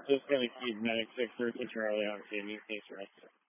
Just gonna keep medic 613 Charlie, obviously, a new case arrested.